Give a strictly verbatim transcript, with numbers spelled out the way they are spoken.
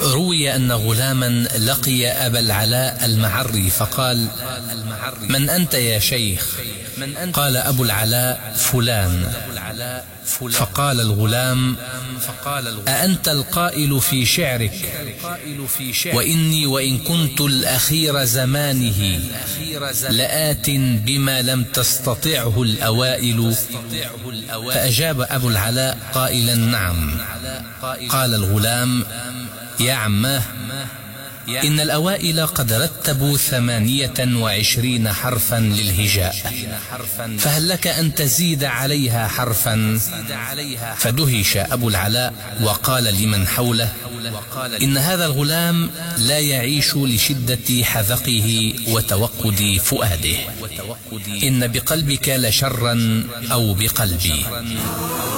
روي أن غلاما لقي أبا العلاء المعري فقال: من أنت يا شيخ؟ قال أبو العلاء: فلان. فقال الغلام: أأنت القائل في شعرك: وإني وإن كنت الأخير زمانه لآت بما لم تستطعه الأوائل؟ فأجاب أبو العلاء قائلا: نعم. قال الغلام: يا عماه، إن الأوائل قد رتبوا ثمانية وعشرين حرفا للهجاء، فهل لك أن تزيد عليها حرفا؟ فدهش أبو العلاء وقال لمن حوله: إن هذا الغلام لا يعيش لشدة حذقه وتوقد فؤاده، إن بقلبك لشرا أو بقلبي.